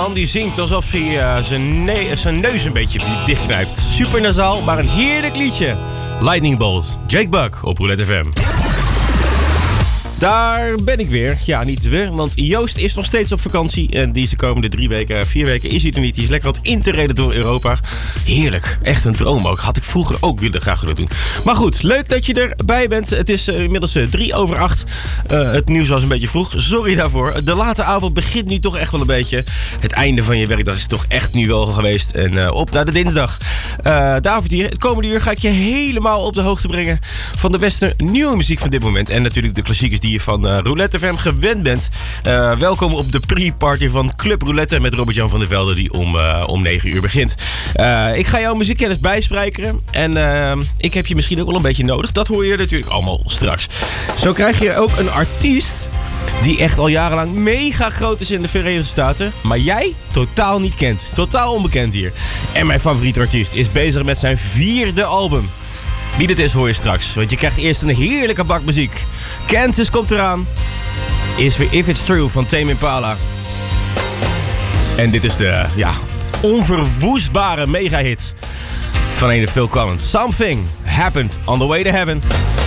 man die zingt alsof hij zijn neus een beetje dichtknijpt. Super nasaal, maar een heerlijk liedje. Lightning Bolt, Jake Buck op Roulette FM. Daar ben ik weer. Ja, niet weer, want Joost is nog steeds op vakantie. En die is de komende 4 weken is hij er niet. Die is lekker aan het interreden door Europa. Heerlijk. Echt een droom ook. Had ik vroeger ook graag willen doen. Maar goed, leuk dat je erbij bent. Het is inmiddels 7:03. Het nieuws was een beetje vroeg. Sorry daarvoor. De late avond begint nu toch echt wel een beetje. Het einde van je werkdag is toch echt nu wel geweest. En op naar de dinsdag. David hier. Het komende uur ga ik je helemaal op de hoogte brengen van de beste nieuwe muziek van dit moment. En natuurlijk de klassiekers die je van Roulette FM gewend bent. Welkom op de pre-party van Club Roulette met Robert-Jan van der Velde die om 9 uur begint. Ik ga jouw muziekkennis bijspijkeren. En ik heb je misschien ook wel een beetje nodig. Dat hoor je natuurlijk allemaal straks. Zo krijg je ook een artiest die echt al jarenlang mega groot is in de Verenigde Staten. Maar jij totaal niet kent. Totaal onbekend hier. En mijn favoriete artiest is bezig met zijn 4e album. Wie dit is hoor je straks. Want je krijgt eerst een heerlijke bak muziek. Kansas komt eraan. Is weer If It's True van Tame Impala. En dit is de onverwoestbare mega-hit van ene Phil Collins. Something Happened on the Way to Heaven.